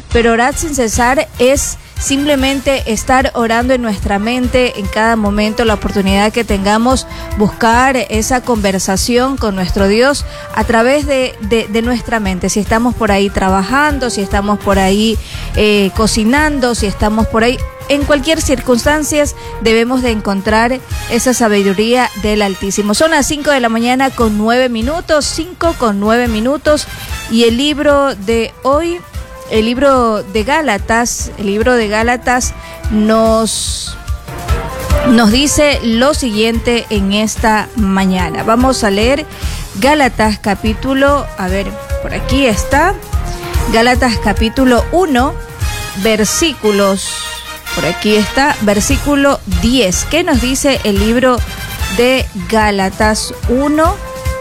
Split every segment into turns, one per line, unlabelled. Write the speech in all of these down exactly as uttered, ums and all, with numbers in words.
pero orar sin cesar es simplemente estar orando en nuestra mente en cada momento, la oportunidad que tengamos, buscar esa conversación con nuestro Dios a través de, de, de nuestra mente. Si estamos por ahí trabajando, si estamos por ahí eh, cocinando, si estamos por ahí, en cualquier circunstancia debemos de encontrar esa sabiduría del Altísimo. Son las cinco de la mañana con nueve minutos, cinco con nueve minutos, y el libro de hoy, el libro de Gálatas, el libro de Gálatas nos, nos dice lo siguiente en esta mañana. Vamos a leer Gálatas capítulo, a ver, por aquí está, Gálatas capítulo uno, versículos, por aquí está, versículo diez. ¿Qué nos dice el libro de Gálatas uno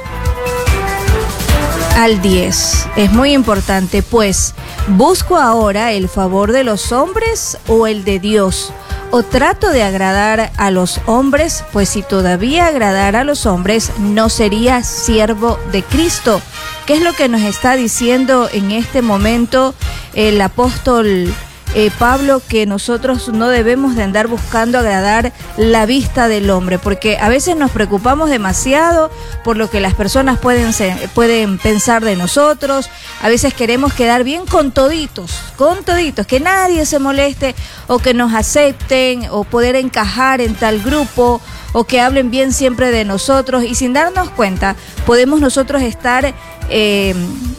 al diez? Es muy importante, pues, ¿busco ahora el favor de los hombres o el de Dios? ¿O trato de agradar a los hombres? Pues si todavía agradara a los hombres, no sería siervo de Cristo. ¿Qué es lo que nos está diciendo en este momento el apóstol Eh, Pablo? Que nosotros no debemos de andar buscando agradar la vista del hombre, porque a veces nos preocupamos demasiado por lo que las personas pueden, ser, pueden pensar de nosotros. A veces queremos quedar bien con toditos, con toditos, que nadie se moleste, o que nos acepten, o poder encajar en tal grupo, o que hablen bien siempre de nosotros, y sin darnos cuenta podemos nosotros estar, eh,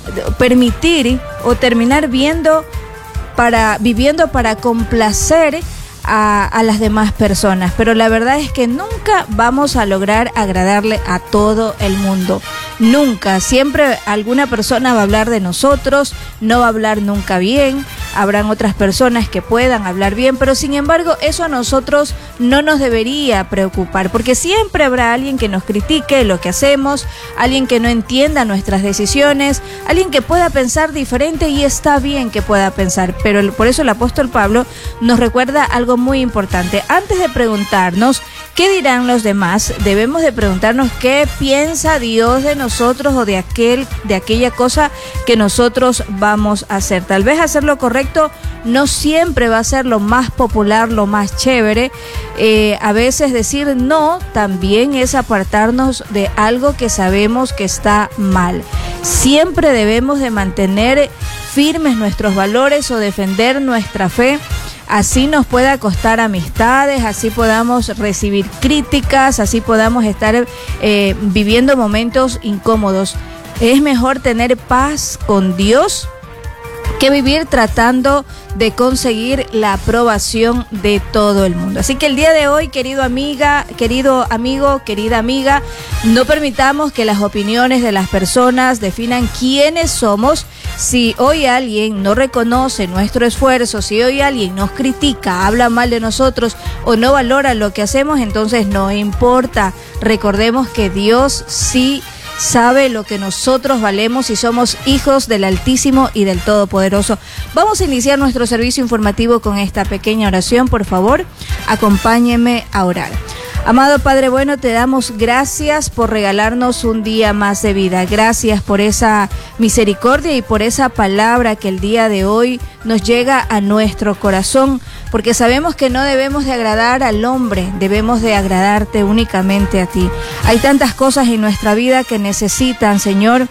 permitir o terminar viendo para viviendo para complacer a, a las demás personas, pero la verdad es que nunca vamos a lograr agradarle a todo el mundo, nunca. Siempre alguna persona va a hablar de nosotros, no va a hablar nunca bien. Habrán otras personas que puedan hablar bien, pero sin embargo eso a nosotros no nos debería preocupar, porque siempre habrá alguien que nos critique lo que hacemos, alguien que no entienda nuestras decisiones, alguien que pueda pensar diferente, y está bien que pueda pensar, pero por eso el apóstol Pablo nos recuerda algo muy importante. Antes de preguntarnos qué dirán los demás, debemos de preguntarnos qué piensa Dios de nosotros o de aquel, de aquella cosa que nosotros vamos a hacer. Tal vez hacer lo correcto no siempre va a ser lo más popular, lo más chévere. Eh, a veces decir no también es apartarnos de algo que sabemos que está mal. Siempre debemos de mantener firmes nuestros valores o defender nuestra fe. Así nos pueda costar amistades, así podamos recibir críticas, así podamos estar eh, viviendo momentos incómodos. Es mejor tener paz con Dios que vivir tratando de conseguir la aprobación de todo el mundo. Así que el día de hoy, querido amiga, querido amigo, querida amiga, no permitamos que las opiniones de las personas definan quiénes somos. Si hoy alguien no reconoce nuestro esfuerzo, si hoy alguien nos critica, habla mal de nosotros o no valora lo que hacemos, entonces no importa. Recordemos que Dios sí sabe lo que nosotros valemos y somos hijos del Altísimo y del Todopoderoso. Vamos a iniciar nuestro servicio informativo con esta pequeña oración. Por favor, acompáñeme a orar. Amado Padre bueno, te damos gracias por regalarnos un día más de vida. Gracias por esa misericordia y por esa palabra que el día de hoy nos llega a nuestro corazón, porque sabemos que no debemos de agradar al hombre, debemos de agradarte únicamente a ti. Hay tantas cosas en nuestra vida que necesitan, Señor,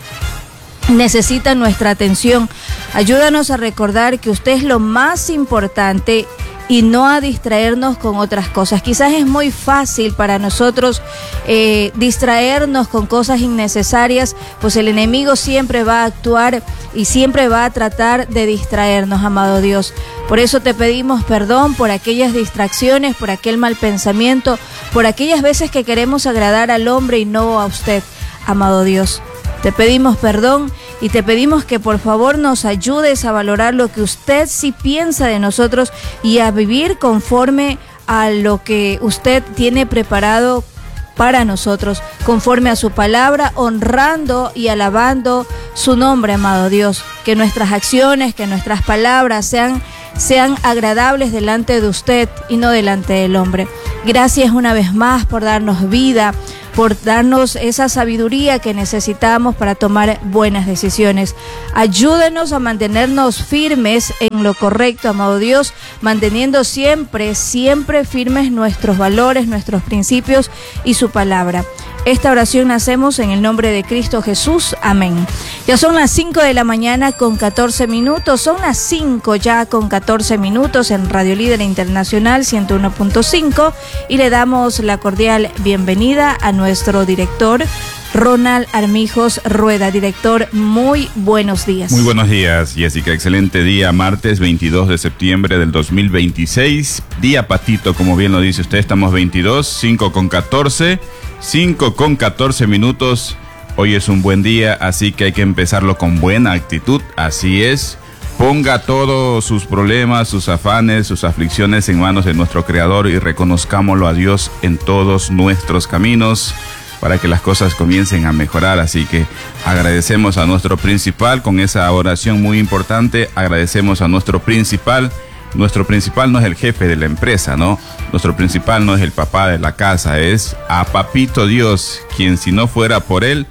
necesitan nuestra atención. Ayúdanos a recordar que usted es lo más importante y no a distraernos con otras cosas. Quizás es muy fácil para nosotros eh, distraernos con cosas innecesarias, pues el enemigo siempre va a actuar y siempre va a tratar de distraernos, amado Dios. Por eso te pedimos perdón por aquellas distracciones, por aquel mal pensamiento, por aquellas veces que queremos agradar al hombre y no a usted, amado Dios. Te pedimos perdón y te pedimos que por favor nos ayudes a valorar lo que usted sí piensa de nosotros y a vivir conforme a lo que usted tiene preparado para nosotros, conforme a su palabra, honrando y alabando su nombre, amado Dios. Que nuestras acciones, que nuestras palabras sean, sean agradables delante de usted y no delante del hombre. Gracias una vez más por darnos vida, por darnos esa sabiduría que necesitamos para tomar buenas decisiones. Ayúdenos a mantenernos firmes en lo correcto, amado Dios, manteniendo siempre, siempre firmes nuestros valores, nuestros principios y su palabra. Esta oración hacemos en el nombre de Cristo Jesús. Amén. Ya son las cinco de la mañana con catorce minutos. Son las cinco ya con catorce minutos en Radio Líder Internacional ciento uno punto cinco y le damos la cordial bienvenida a nuestro director Ronald Armijos Rueda. Director, muy buenos días.
Muy buenos días, Jessica. Excelente día, martes veintidós de septiembre del dos mil veintiséis. Día patito, como bien lo dice usted. Estamos veintidós, cinco con catorce. cinco con catorce minutos. Hoy es un buen día, así que hay que empezarlo con buena actitud. Así es. Ponga todos sus problemas, sus afanes, sus aflicciones en manos de nuestro Creador y reconozcámoslo a Dios en todos nuestros caminos para que las cosas comiencen a mejorar. Así que agradecemos a nuestro principal con esa oración muy importante. Agradecemos a nuestro principal. Nuestro principal no es el jefe de la empresa, ¿no? Nuestro principal no es el papá de la casa, es a Papito Dios, quien si no fuera por él,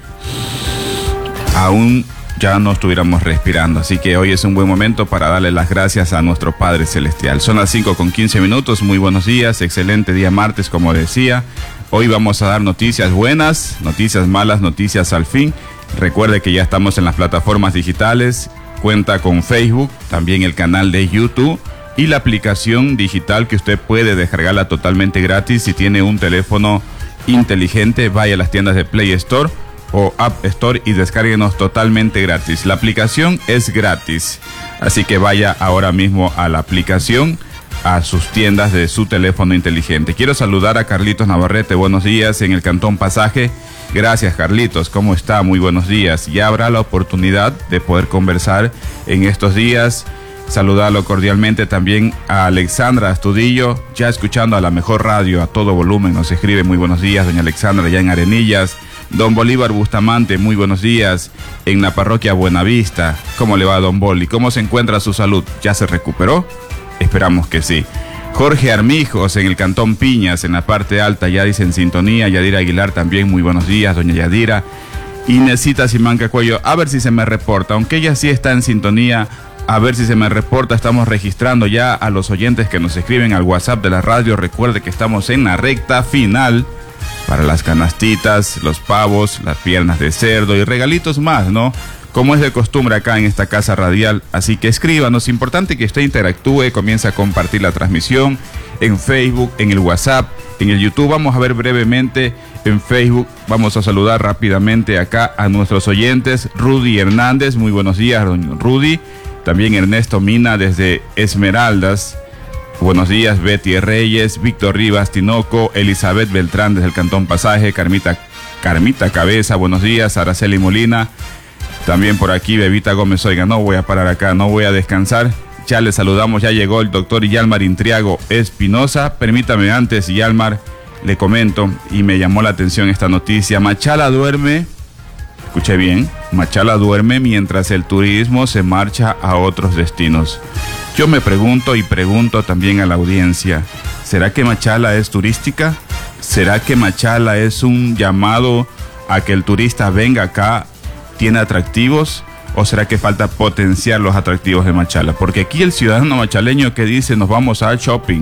aún ya no estuviéramos respirando. Así que hoy es un buen momento para darle las gracias a nuestro Padre Celestial. Son las cinco con quince minutos, muy buenos días, excelente día martes, como decía. Hoy vamos a dar noticias buenas, noticias malas, noticias al fin. Recuerde que ya estamos en las plataformas digitales, cuenta con Facebook, también el canal de YouTube y la aplicación digital que usted puede descargarla totalmente gratis. Si tiene un teléfono inteligente, vaya a las tiendas de Play Store o App Store y descárguenos totalmente gratis. La aplicación es gratis, así que vaya ahora mismo a la aplicación, a sus tiendas de su teléfono inteligente. Quiero saludar a Carlitos Navarrete, buenos días, en el Cantón Pasaje. Gracias, Carlitos, ¿cómo está? Muy buenos días. Ya habrá la oportunidad de poder conversar en estos días. Saludarlo cordialmente también a Alexandra Astudillo, ya escuchando a la mejor radio a todo volumen. Nos escribe muy buenos días, doña Alexandra, ya en Arenillas. Don Bolívar Bustamante, muy buenos días, en la parroquia Buenavista. ¿Cómo le va, don Boli? ¿Cómo se encuentra su salud? ¿Ya se recuperó? Esperamos que sí. Jorge Armijos, en el Cantón Piñas, en la parte alta, ya dice en sintonía. Yadira Aguilar también, muy buenos días, doña Yadira. Inesita Simanca Cuello, a ver si se me reporta, aunque ella sí está en sintonía. A ver si se me reporta, estamos registrando ya a los oyentes que nos escriben al WhatsApp de la radio. Recuerde que estamos en la recta final para las canastitas, los pavos, las piernas de cerdo y regalitos más, ¿no? Como es de costumbre acá en esta casa radial. Así que escríbanos, importante que usted interactúe, comience a compartir la transmisión en Facebook, en el WhatsApp, en el YouTube. Vamos a ver brevemente en Facebook, vamos a saludar rápidamente acá a nuestros oyentes. Rudy Hernández, muy buenos días, don Rudy. También Ernesto Mina desde Esmeraldas. Buenos días, Betty Reyes, Víctor Rivas Tinoco, Elizabeth Beltrán desde el Cantón Pasaje, Carmita, Carmita Cabeza, buenos días, Araceli Molina. También por aquí, Bebita Gómez, oiga, no voy a parar acá, no voy a descansar. Ya le saludamos, ya llegó el doctor Yalmar Intriago Espinosa. Permítame antes, Yalmar, le comento, y me llamó la atención esta noticia. Machala duerme... Escuche bien, Machala duerme mientras el turismo se marcha a otros destinos. Yo me pregunto y pregunto también a la audiencia, ¿será que Machala es turística? ¿Será que Machala es un llamado a que el turista venga acá, tiene atractivos? ¿O será que falta potenciar los atractivos de Machala? Porque aquí el ciudadano machaleño que dice, nos vamos al shopping,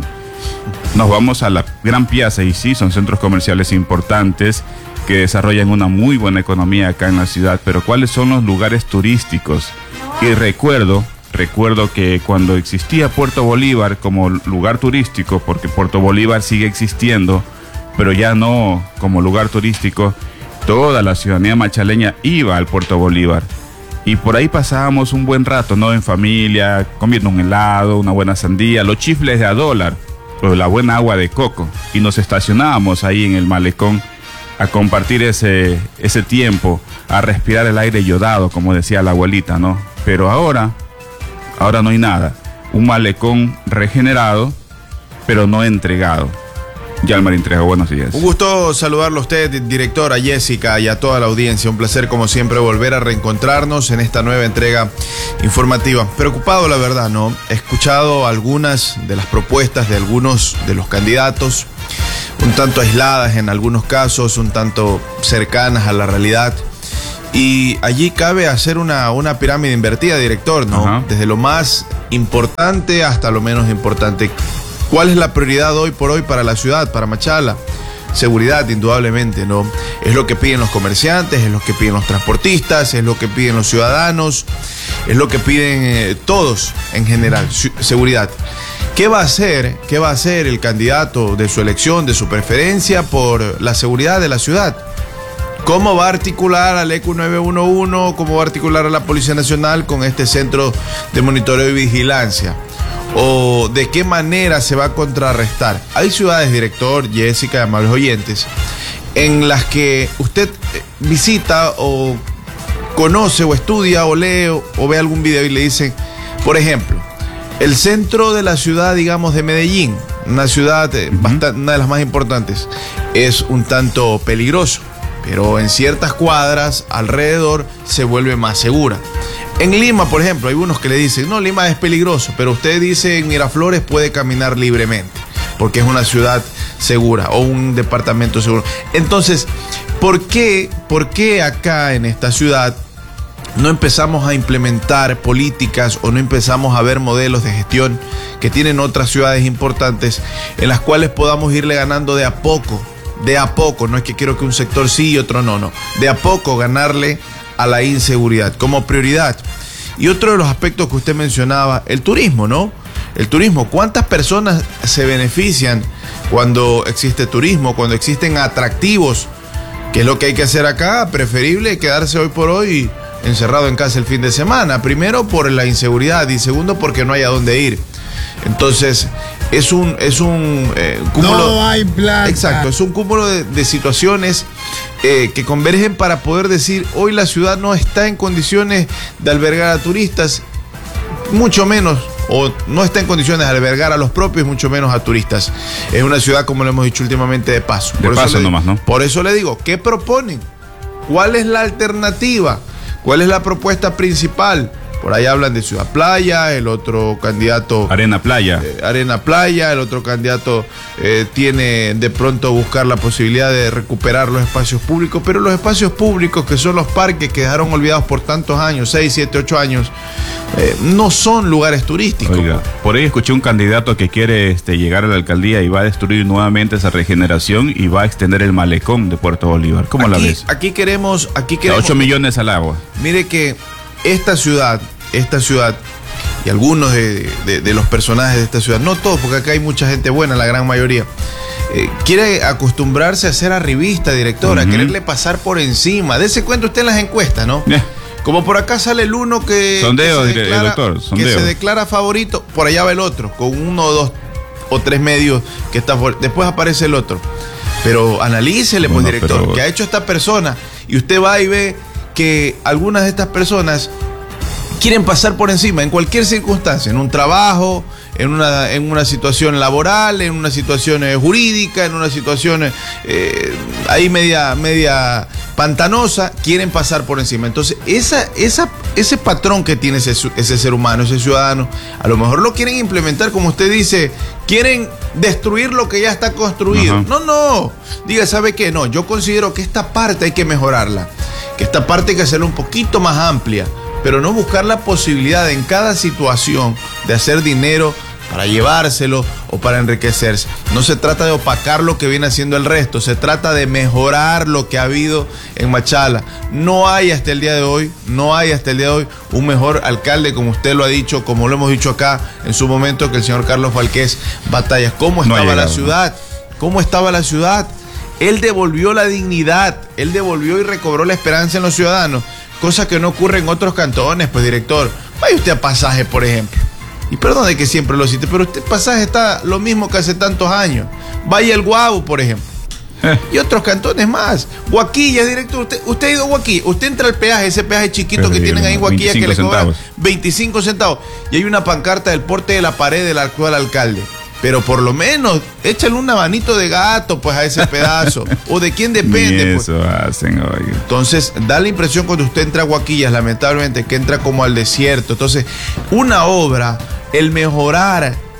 nos vamos a la Gran Piazza, y sí, son centros comerciales importantes que desarrollan una muy buena economía acá en la ciudad, pero ¿cuáles son los lugares turísticos? Y recuerdo, recuerdo que cuando existía Puerto Bolívar como lugar turístico, porque Puerto Bolívar sigue existiendo, pero ya no como lugar turístico, toda la ciudadanía machaleña iba al Puerto Bolívar. Y por ahí pasábamos un buen rato, ¿no? En familia, comiendo un helado, una buena sandía, los chifles de a dólar, o la buena agua de coco. Y nos estacionábamos ahí en el malecón a compartir ese, ese tiempo, a respirar el aire yodado, como decía la abuelita, ¿no? Pero ahora, ahora no hay nada. Un malecón regenerado, pero no entregado. Yalmar Intriago, buenos días.
Un gusto saludarlo a usted, director, a Jessica y a toda la audiencia. Un placer, como siempre, volver a reencontrarnos en esta nueva entrega informativa. Preocupado, la verdad, ¿no? He escuchado algunas de las propuestas de algunos de los candidatos. un tanto aisladas en algunos casos, un tanto cercanas a la realidad. Y allí cabe hacer una, una pirámide invertida, director, ¿no? Ajá. Desde lo más importante hasta lo menos importante. ¿Cuál es la prioridad hoy por hoy para la ciudad, para Machala? Seguridad, indudablemente, ¿no? Es lo que piden los comerciantes, es lo que piden los transportistas, es lo que piden los ciudadanos, es lo que piden eh, todos en general, seguridad. ¿Qué va a hacer? ¿Qué va a hacer el candidato de su elección, de su preferencia por la seguridad de la ciudad? ¿Cómo va a articular al E Q nueve uno uno? ¿Cómo va a articular a la Policía Nacional con este centro de monitoreo y vigilancia? ¿O de qué manera se va a contrarrestar? Hay ciudades, director, Jessica, amables oyentes, en las que usted visita o conoce o estudia o lee o, o ve algún video y le dicen, por ejemplo, el centro de la ciudad, digamos, de Medellín, una ciudad uh-huh. bastante, una de las más importantes, es un tanto peligroso, pero en ciertas cuadras alrededor se vuelve más segura. En Lima, por ejemplo, hay unos que le dicen, no, Lima es peligroso, pero usted dice en Miraflores puede caminar libremente, porque es una ciudad segura o un departamento seguro. Entonces, ¿por qué, por qué acá en esta ciudad no empezamos a implementar políticas o no empezamos a ver modelos de gestión que tienen otras ciudades importantes en las cuales podamos irle ganando de a poco, de a poco? No es que quiero que un sector sí y otro no, no, de a poco ganarle a la inseguridad como prioridad. Y otro de los aspectos que usted mencionaba, el turismo, ¿no? El turismo, ¿cuántas personas se benefician cuando existe turismo, cuando existen atractivos? ¿Qué es lo que hay que hacer acá? Preferible quedarse hoy por hoy encerrado en casa el fin de semana. Primero por la inseguridad y segundo porque no hay a dónde ir. Entonces, es un, es un eh, cúmulo.
No hay plata.
Exacto, es un cúmulo de, de situaciones eh, que convergen para poder decir, hoy la ciudad no está en condiciones de albergar a turistas, mucho menos, o no está en condiciones de albergar a los propios, mucho menos a turistas. Es una ciudad, como lo hemos dicho últimamente, de paso.
De
por
paso
eso le,
nomás, ¿no?
Por eso le digo, ¿qué proponen? ¿Cuál es la alternativa? ¿Cuál es la propuesta principal? Por ahí hablan de Ciudad Playa, el otro candidato...
Arena Playa.
Eh, Arena Playa, el otro candidato eh, tiene de pronto buscar la posibilidad de recuperar los espacios públicos, pero los espacios públicos, que son los parques que quedaron olvidados por tantos años, seis, siete, ocho años, eh, no son lugares turísticos.
Oiga, por ahí escuché un candidato que quiere este, llegar a la alcaldía y va a destruir nuevamente esa regeneración y va a extender el malecón de Puerto Bolívar. ¿Cómo
aquí,
la ves?
Aquí queremos... Aquí queremos
ocho millones al agua.
Mire que esta ciudad... Esta ciudad y algunos de, de, de los personajes de esta ciudad, no todos, porque acá hay mucha gente buena, la gran mayoría, eh, quiere acostumbrarse a ser arribista, director, uh-huh. a quererle pasar por encima. Dese cuenta usted en las encuestas, ¿no? Yeah. Como por acá sale el uno que,
sondeo,
que, se, declara,
doctor, sondeo.
que se declara favorito, por allá va el otro, con uno o dos o tres medios que está por, después aparece el otro. Pero analícele, bueno, pues, director, pero... ¿qué ha hecho esta persona? Y usted va y ve que algunas de estas personas quieren pasar por encima en cualquier circunstancia, en un trabajo, en una, en una situación laboral, en una situación eh, jurídica, en una situación eh, ahí media, media pantanosa, quieren pasar por encima. Entonces, esa, esa, ese patrón que tiene ese, ese ser humano, ese ciudadano, a lo mejor lo quieren implementar, como usted dice, quieren destruir lo que ya está construido. Uh-huh. No, no, diga, ¿sabe qué? No, yo considero que esta parte hay que mejorarla, que esta parte hay que hacerla un poquito más amplia, pero no buscar la posibilidad en cada situación de hacer dinero para llevárselo o para enriquecerse. No se trata de opacar lo que viene haciendo el resto, se trata de mejorar lo que ha habido en Machala. No hay hasta el día de hoy, no hay hasta el día de hoy un mejor alcalde, como usted lo ha dicho, como lo hemos dicho acá en su momento, que el señor Carlos Falqués Batallas. ¿Cómo estaba no la ciudad? ¿Cómo estaba la ciudad? Él devolvió la dignidad, él devolvió y recobró la esperanza en los ciudadanos. Cosa que no ocurre en otros cantones, pues, director. Vaya usted a Pasaje, por ejemplo. Y perdone que siempre lo cite, pero usted Pasaje está lo mismo que hace tantos años. Vaya el Guabo, por ejemplo. Eh. Y otros cantones más. Guaquilla, director. Usted, usted ha ido a Guaquilla. Usted entra al peaje, ese peaje chiquito pero que tienen ahí en Guaquilla que le cobran veinticinco centavos. Y hay una pancarta del porte de la pared del actual alcalde. Pero por lo menos échale un abanito de gato, pues, a ese pedazo. ¿O de quién depende?
Ni eso pues. hacen, oiga.
Entonces, da la impresión cuando usted entra a Guaquillas, lamentablemente, que entra como al desierto. Entonces, una obra, el mejorar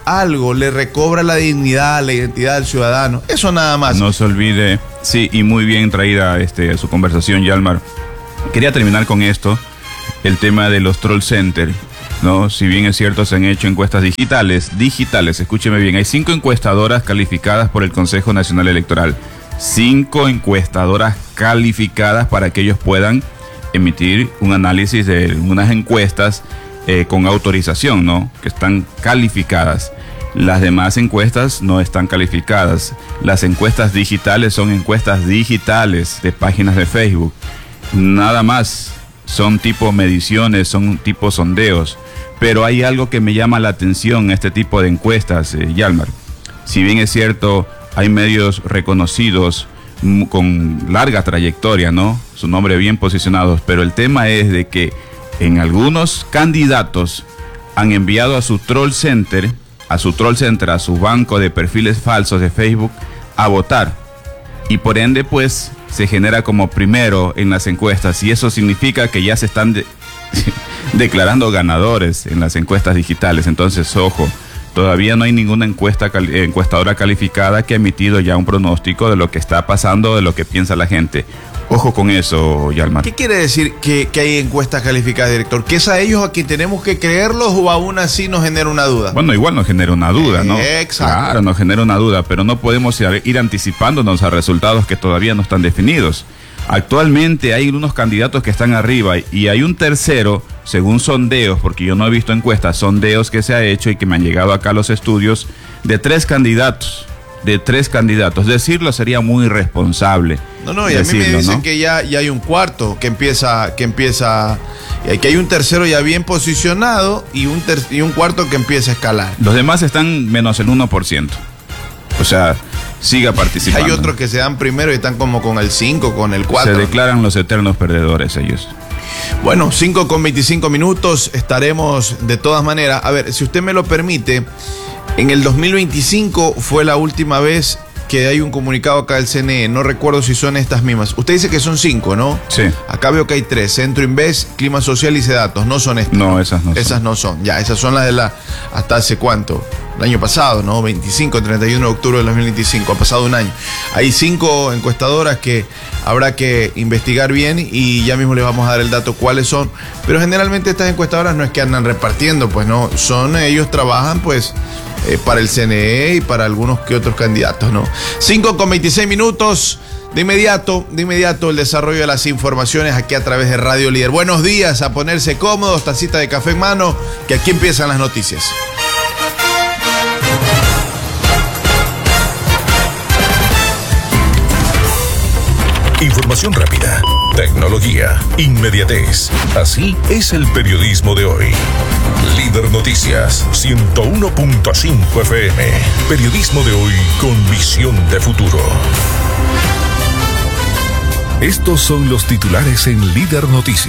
algo, le recobra la dignidad, la identidad al ciudadano. Eso nada más.
No se olvide, sí, y muy bien traída este, su conversación, Yalmar. Quería terminar con esto, el tema de los troll center, ¿no? Si bien es cierto, se han hecho encuestas digitales, digitales, escúcheme bien, hay cinco encuestadoras calificadas por el Consejo Nacional Electoral. Cinco encuestadoras calificadas para que ellos puedan emitir un análisis de unas encuestas eh, con autorización, ¿no? Que están calificadas. Las demás encuestas no están calificadas. Las encuestas digitales son encuestas digitales de páginas de Facebook. Nada más. Son tipo mediciones, son tipo sondeos. Pero hay algo que me llama la atención en este tipo de encuestas, eh, Yalmar. Si bien es cierto, hay medios reconocidos con larga trayectoria, ¿no? Su nombre bien posicionados, pero el tema es de que en algunos candidatos han enviado a su troll center, a su troll center, a su banco de perfiles falsos de Facebook a votar. Y por ende, pues, se genera como primero en las encuestas y eso significa que ya se están de declarando ganadores en las encuestas digitales. Entonces, ojo. Todavía no hay ninguna encuesta encuestadora calificada que ha emitido ya un pronóstico de lo que está pasando, de lo que piensa la gente. Ojo con eso, Yalmar.
¿Qué quiere decir que, que hay encuestas calificadas, director? ¿Que es a ellos a quien tenemos que creerlos o aún así nos genera una duda?
Bueno, igual nos genera una duda, ¿no?
Exacto.
Claro, nos genera una duda, pero no podemos ir anticipándonos a resultados que todavía no están definidos. Actualmente hay unos candidatos que están arriba y hay un tercero, según sondeos, porque yo no he visto encuestas, sondeos que se ha hecho y que me han llegado acá a los estudios, de tres candidatos, de tres candidatos. Decirlo sería muy irresponsable.
No, no, y
decirlo,
a mí me dicen, ¿no?, que ya, ya hay un cuarto que empieza, que empieza, que hay un tercero ya bien posicionado y un, ter, y un cuarto que empieza a escalar.
Los demás están menos el uno por ciento. O sea, siga participando.
Hay otros que se dan primero y están como con el cinco, con el cuatro.
Se declaran los eternos perdedores ellos.
Bueno, cinco con veinticinco minutos, estaremos de todas maneras. A ver, si usted me lo permite, en el dos mil veinticinco fue la última vez que hay un comunicado acá del C N E, no recuerdo si son estas mismas. Usted dice que son cinco, ¿no?
Sí.
Acá veo que hay tres, Centro Invest, Clima Social y Sedatos, no son estas.
No, esas no son.
Esas no son, ya, esas son las de la, hasta hace cuánto, el año pasado, ¿no? veinticinco, treinta y uno de octubre del dos mil veinticinco, ha pasado un año. Hay cinco encuestadoras que habrá que investigar bien y ya mismo les vamos a dar el dato cuáles son, pero generalmente estas encuestadoras no es que andan repartiendo, pues no, son, ellos trabajan pues eh, para el C N E y para algunos que otros candidatos, ¿no? cinco con veintiséis minutos, de inmediato, de inmediato el desarrollo de las informaciones aquí a través de Radio Líder. Buenos días, a ponerse cómodos, tacita de café en mano, que aquí empiezan las noticias.
Información rápida, tecnología, inmediatez. Así es el periodismo de hoy. Líder Noticias, ciento uno punto cinco F M. Periodismo de hoy con visión de futuro. Estos son los titulares en Líder Noticias.